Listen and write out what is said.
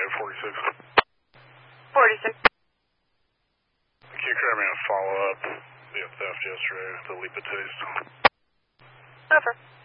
at 46. 46. Can you carry me a follow-up? We had theft yesterday with the Lipa taste. Over.